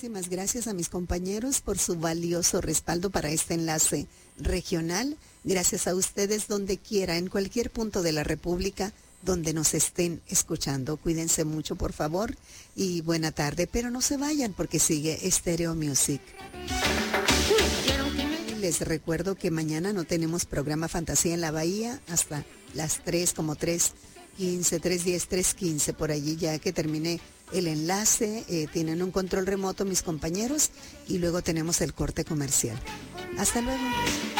Muchísimas gracias a mis compañeros por su valioso respaldo para este enlace regional. Gracias a ustedes donde quiera, en cualquier punto de la República donde nos estén escuchando. Cuídense mucho, por favor, y buena tarde. Pero no se vayan porque sigue Stereo Music. Les recuerdo que mañana no tenemos programa Fantasía en la Bahía hasta las 3, como 3:15, 3:10, 3:15, por allí ya que termine el enlace. Tienen un control remoto mis compañeros y luego tenemos el corte comercial. Hasta luego.